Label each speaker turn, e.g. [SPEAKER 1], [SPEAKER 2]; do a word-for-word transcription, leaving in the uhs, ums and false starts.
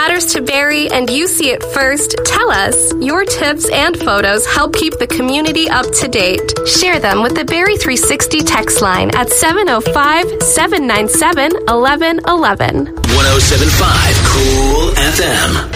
[SPEAKER 1] matters to Barrie and you see it first, tell us. Your tips and photos help keep the community up to date. Share them with the Barrie three sixty text line at seven oh five, seven nine seven, one one one one.
[SPEAKER 2] one oh seven point five Cool F M.